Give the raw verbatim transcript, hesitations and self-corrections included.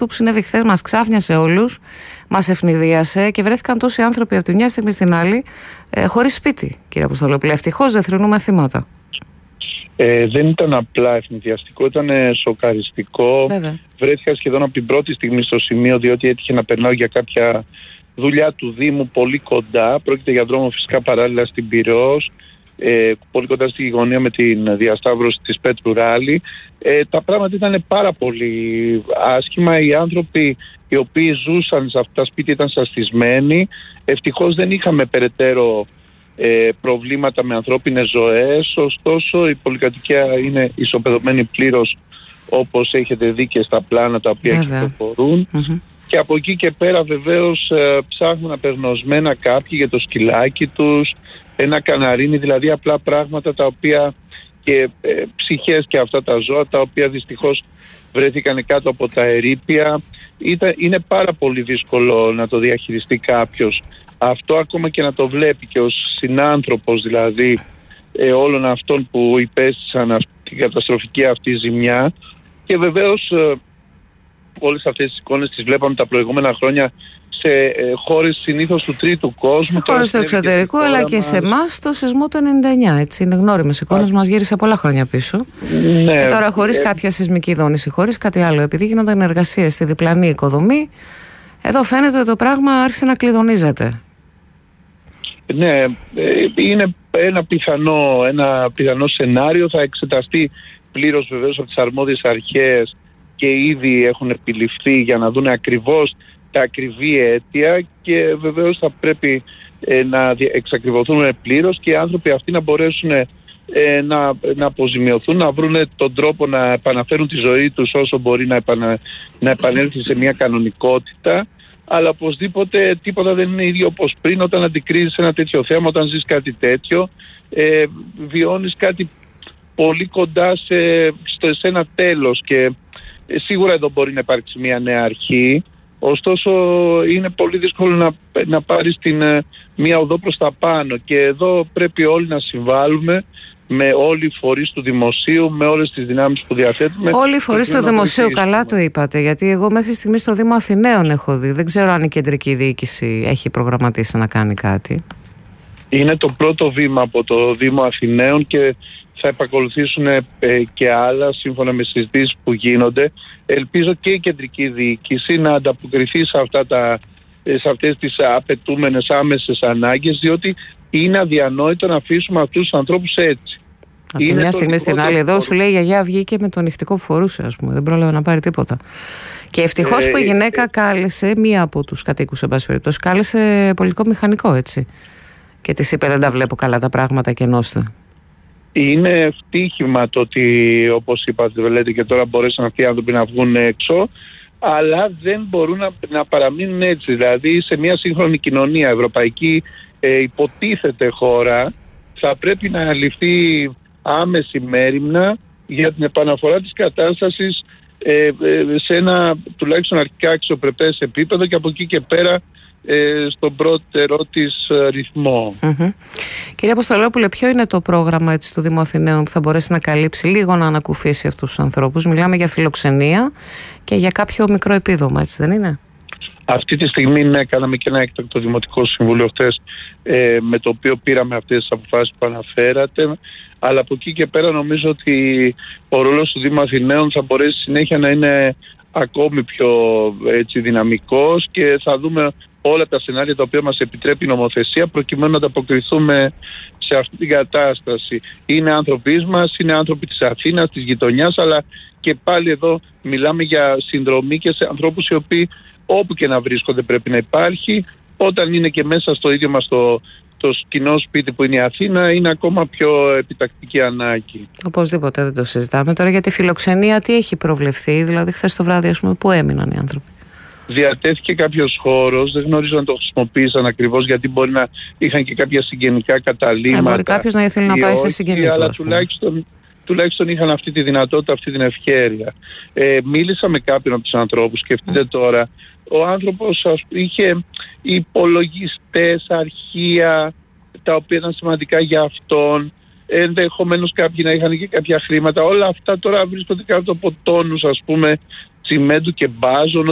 αυτό που συνέβη χθες μας ξάφνιασε όλους, μας ευνηδίασε και βρέθηκαν τόσοι άνθρωποι από τη μια στιγμή στην άλλη ε, χωρίς σπίτι, κύριε Αποστολόπουλε. Ευτυχώς δεν θρηνούμε θύματα. Ε, δεν ήταν απλά ευνηδιαστικό, ήταν σοκαριστικό. Βέβαια. Βρέθηκα σχεδόν από την πρώτη στιγμή στο σημείο, διότι έτυχε να περνάω για κάποια δουλειά του Δήμου πολύ κοντά. Πρόκειται για δρόμο φυσικά παράλληλα στην Πειραιώς, ε, πολύ κοντά στη γειτονία με την διασταύρωση της Πέτρου Ράλη. Ε, τα πράγματα ήταν πάρα πολύ άσχημα. Οι άνθρωποι οι οποίοι ζούσαν σε αυτά τα σπίτια ήταν σαστισμένοι. Ευτυχώς δεν είχαμε περαιτέρω ε, προβλήματα με ανθρώπινες ζωές. Ωστόσο η πολυκατοικία είναι ισοπεδωμένη πλήρως, όπως έχετε δει και στα πλάνα τα οποία κυκλοφορούν. Mm-hmm. Και από εκεί και πέρα βεβαίως ε, ψάχνουν απεγνωσμένα κάποιοι για το σκυλάκι τους, ένα καναρίνι, δηλαδή απλά πράγματα τα οποία και ε, ψυχές και αυτά τα ζώα τα οποία δυστυχώς βρέθηκαν κάτω από τα ερείπια. Ήταν, είναι πάρα πολύ δύσκολο να το διαχειριστεί κάποιος αυτό, ακόμα και να το βλέπει και ως συνάνθρωπος δηλαδή ε, όλων αυτών που υπέστησαν αυτή, την καταστροφική αυτή ζημιά. Και βεβαίως ε, όλες αυτές τις εικόνες τις βλέπαμε τα προηγούμενα χρόνια σε ε, χώρες συνήθως του τρίτου κόσμου. Σε χώρες του εξωτερικού, αλλά μας... και σε εμάς το σεισμό του ενενήντα εννιά. Έτσι, είναι γνώριμες εικόνες, μας γύρισε πολλά χρόνια πίσω. Ναι, και τώρα χωρίς ε... κάποια σεισμική δόνηση, χωρίς κάτι άλλο, επειδή γίνονταν εργασίες στη διπλανή οικοδομή, εδώ φαίνεται ότι το πράγμα άρχισε να κλειδονίζεται. Ναι, είναι ένα πιθανό, ένα πιθανό σενάριο, θα εξεταστεί πλήρως βεβαίως από τις αρμόδιες αρχές και ήδη έχουν επιληφθεί για να δουν ακριβώς τα ακριβή αίτια και βεβαίως θα πρέπει ε, να εξακριβωθούν πλήρως και οι άνθρωποι αυτοί να μπορέσουν ε, να, να αποζημιωθούν, να βρουν τον τρόπο να επαναφέρουν τη ζωή τους όσο μπορεί να, επανα, να επανέλθει σε μια κανονικότητα. Αλλά οπωσδήποτε τίποτα δεν είναι ίδιο όπως πριν. Όταν αντικρίζεις ένα τέτοιο θέμα, όταν ζεις κάτι τέτοιο, ε, βιώνεις κάτι πολύ κοντά σε, στο, σε ένα τέλος και ε, σίγουρα εδώ μπορεί να υπάρξει μια νέα αρχή. Ωστόσο είναι πολύ δύσκολο να, να πάρεις την, μια οδό προς τα πάνω και εδώ πρέπει όλοι να συμβάλλουμε με όλοι οι φορείς του δημοσίου, με όλες τις δυνάμεις που διαθέτουμε. Όλοι οι φορείς του δημοσίου, καλά το είπατε, γιατί εγώ μέχρι στιγμή στο Δήμο Αθηναίων έχω δει. Δεν ξέρω αν η κεντρική διοίκηση έχει προγραμματίσει να κάνει κάτι. Είναι το πρώτο βήμα από το Δήμο Αθηναίων και θα επακολουθήσουν ε, και άλλα σύμφωνα με συζητήσεις που γίνονται. Ελπίζω και η κεντρική διοίκηση να ανταποκριθεί σε, αυτά τα, σε αυτές τις απαιτούμενες άμεσες ανάγκες, διότι είναι αδιανόητο να αφήσουμε αυτούς τους ανθρώπους έτσι. Από τη μια στιγμή στην άλλη, εδώ σου λέει η γιαγιά βγήκε με τον νυχτικό που φορούσε, ας πούμε. Δεν πρόλαβε να πάρει τίποτα. Και ευτυχώς ε, που η γυναίκα ε, κάλεσε, μία από τους κατοίκους, εν πάση περιπτώσει, κάλεσε πολιτικό μηχανικό, έτσι. Και της είπε: δεν τα βλέπω καλά τα πράγματα και ενώστε. Είναι ευτύχημα το ότι, όπως είπατε, λέτε και τώρα, μπορέσαν αυτοί οι άνθρωποι να βγουν έξω, αλλά δεν μπορούν να, να παραμείνουν έτσι. Δηλαδή, σε μια σύγχρονη κοινωνία, ευρωπαϊκή ε, υποτίθεται χώρα, θα πρέπει να ληφθεί άμεση μέριμνα για την επαναφορά της κατάστασης ε, ε, σε ένα τουλάχιστον αρχικά αξιοπρεπές επίπεδο και από εκεί και πέρα ε, στον πρώτερο της ε, ρυθμό. Mm-hmm. Κύριε Αποστολόπουλε, ποιο είναι το πρόγραμμα έτσι, του Δήμου Αθηναίων που θα μπορέσει να καλύψει λίγο, να ανακουφίσει αυτούς τους ανθρώπους? Μιλάμε για φιλοξενία και για κάποιο μικρό επίδομα, έτσι δεν είναι? Αυτή τη στιγμή ναι, κάναμε και ένα έκτακτο δημοτικό συμβούλιο χτες ε, με το οποίο πήραμε αυτές τις αποφάσεις που αναφέρατε, αλλά από εκεί και πέρα νομίζω ότι ο ρόλος του Δήμου Αθηναίων θα μπορέσει συνέχεια να είναι ακόμη πιο έτσι, δυναμικός και θα δούμε όλα τα σενάρια τα οποία μας επιτρέπει η νομοθεσία προκειμένου να ανταποκριθούμε σε αυτή την κατάσταση. Είναι άνθρωποι μας, είναι άνθρωποι της Αθήνας, της γειτονιάς, αλλά και πάλι εδώ μιλάμε για συνδρομή και σε ανθρώπους οι οποίοι όπου και να βρίσκονται πρέπει να υπάρχει. Όταν είναι και μέσα στο ίδιο μας το, το κοινό σπίτι που είναι η Αθήνα, είναι ακόμα πιο επιτακτική ανάγκη. Οπωσδήποτε, δεν το συζητάμε. Τώρα για τη φιλοξενία τι έχει προβλεφθεί? Δηλαδή χθες το βράδυ, ας πούμε, που έμειναν οι άνθρωποι? Διατέθηκε κάποιος χώρος, δεν γνωρίζω αν το χρησιμοποίησαν ακριβώς, γιατί μπορεί να είχαν και κάποια συγγενικά καταλήμματα. Ε, μπορεί κάποιος να ήθελε να πάει σε συγγενικό, αλλά τουλάχιστον, τουλάχιστον είχαν αυτή τη δυνατότητα, αυτή την ευχέρεια. Ε, μίλησα με κάποιον από τους ανθρώπους, σκεφτείτε mm. τώρα, ο άνθρωπος ας, είχε υπολογιστές, αρχεία, τα οποία ήταν σημαντικά για αυτόν. Ενδεχομένως κάποιοι να είχαν και κάποια χρήματα. Όλα αυτά τώρα βρίσκονται κάτω από τόνους, ας πούμε, τσιμέντου και μπάζων.